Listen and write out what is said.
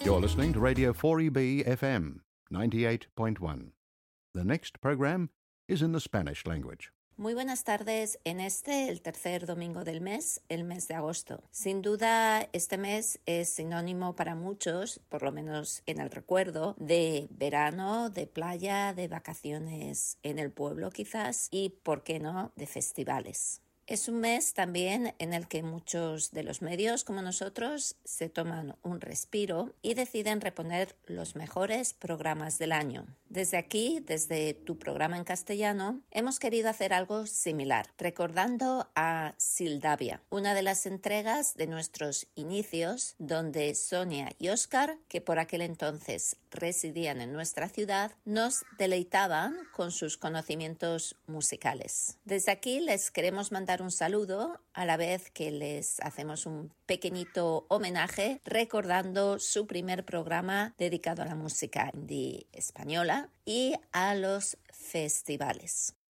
You're listening to Radio 4EB FM 98.1. The next program is in the Spanish language. Muy buenas tardes. En el tercer domingo del mes, el mes de agosto. Sin duda, este mes es sinónimo para muchos, por lo menos en el recuerdo, de verano, de playa, de vacaciones en el pueblo quizás y, ¿por qué no?, de festivales. Es un mes también en el que muchos de los medios, como nosotros, se toman un respiro y deciden reponer los mejores programas del año. Desde aquí, desde tu programa en castellano, hemos querido hacer algo similar, recordando a Sildavia, una de las entregas de nuestros inicios, donde Sonia y Óscar, que por aquel entonces residían en nuestra ciudad, nos deleitaban con sus conocimientos musicales. Desde aquí les queremos mandar un saludo, a la vez que les hacemos un pequeñito homenaje recordando su primer programa dedicado a la música indie española y a los festivales.